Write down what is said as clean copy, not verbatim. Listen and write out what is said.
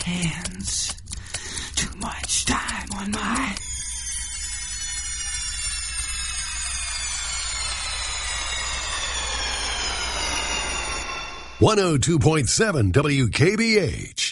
hands. Too much time on my... .7 WKBH.